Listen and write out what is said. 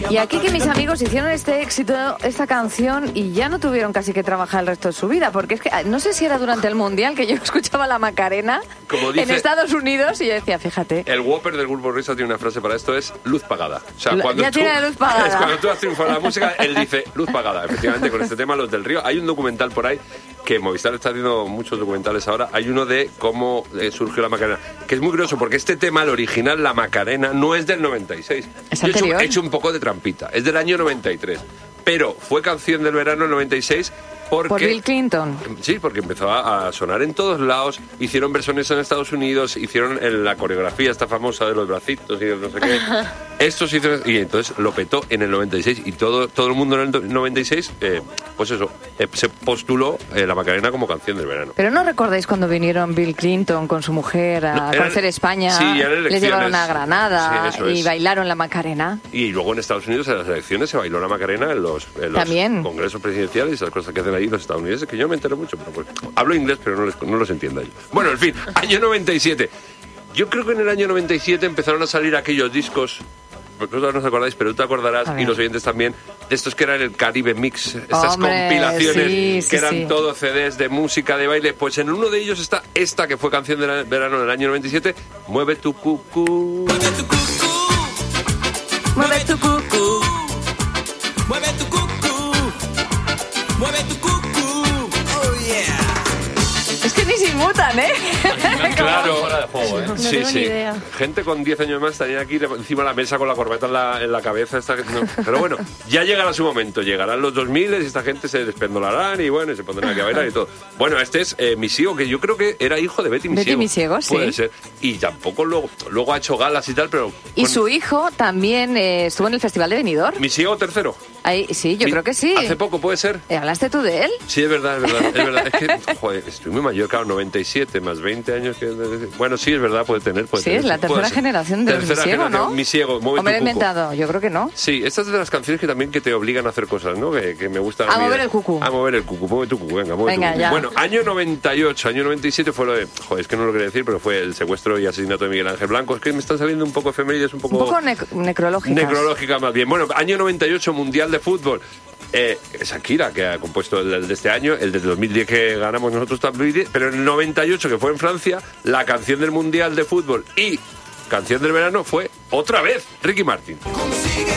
Y aquí que mis amigos hicieron este éxito, esta canción, y ya no tuvieron casi que trabajar el resto de su vida, porque es que no sé si era durante el Mundial que yo escuchaba la Macarena en Estados Unidos y yo decía, fíjate. El Whopper del Grupo Risa tiene una frase para esto, es luz pagada. O sea, tiene luz pagada. Es cuando tú has triunfado en la música, él dice luz pagada. Efectivamente, con este tema, Los del Río. Hay un documental por ahí, que Movistar está haciendo muchos documentales ahora. Hay uno de cómo surgió la Macarena, que es muy curioso, porque este tema, el original, la Macarena, no es del 96. Es anterior. He hecho un poco de trampita. Es del año 93. Pero fue canción del verano el 96 porque... Por Bill Clinton. Sí, porque empezó a sonar en todos lados. Hicieron versiones en Estados Unidos, hicieron la coreografía esta famosa de los bracitos y de no sé qué. Estos hicieron... Y entonces lo petó en el 96 y todo el mundo en el 96, pues eso, se postuló la Macarena como canción del verano. Pero ¿no recordáis cuando vinieron Bill Clinton con su mujer a conocer España? Sí, les llevaron a Granada sí, y bailaron la Macarena. Y luego en Estados Unidos, en las elecciones, se bailó la Macarena en los congresos presidenciales y esas cosas que hacen ahí los estadounidenses, que yo me entero mucho, pero pues, hablo inglés, pero no los entiendo yo. Bueno, en fin, año 97. Yo creo que en el año 97 empezaron a salir aquellos discos, vosotros no os acordáis, pero tú te acordarás, y los oyentes también, de estos que eran el Caribe Mix, estas compilaciones que eran todo CDs de música, de baile. Pues en uno de ellos está esta, que fue canción del verano del año 97, Mueve tu cucú. Mueve tu cucú. Mueve tu cucú. Mueve tu cucú. Mueve tu cucú. Oh yeah. Es que ni se inmutan, ¿eh? Claro, fuera de juego, ¿eh? No sí, tengo sí. ni idea. Gente con 10 años más estaría aquí encima de la mesa con la corbata en la cabeza. Pero bueno, ya llegará su momento. Llegarán los 2000 y esta gente se despendolarán y bueno, y se pondrán aquí a bailar y todo. Bueno, este es Misiego, que yo creo que era hijo de Betty Misiego. Betty Misiego, sí. Puede ser. Y tampoco luego ha hecho galas y tal, pero... Y su hijo también estuvo en el Festival de Benidorm. Misiego tercero. Ahí, sí, yo creo que sí. Hace poco, ¿puede ser? ¿Hablaste tú de él? Sí, es verdad. Es que, joder, estoy muy mayor, claro, 97 más 20 años. Bueno, sí, es verdad, puede tener. Sí, es la tercera generación de Misiego, ¿no? Misiego, ¿O me lo he inventado? Yo creo que no. Sí, estas es de las canciones que también te obligan a hacer cosas, ¿no? Que me gustan. A mover el cucú. A mover el cucú, mueve tu cucú, venga, mueve tu cucú. Ya. Bueno, año 98, año 97 fue lo de... Joder, es que no lo quería decir, pero fue el secuestro y asesinato de Miguel Ángel Blanco. Es que me están saliendo un poco efemérides, un poco necrológicas. Necrológica más bien. Bueno, año 98, Mundial de Fútbol. Shakira, que ha compuesto el de este año, el de 2010 que ganamos nosotros también, pero en el 98, que fue en Francia, la canción del Mundial de Fútbol y canción del verano fue otra vez Ricky Martin. Consigue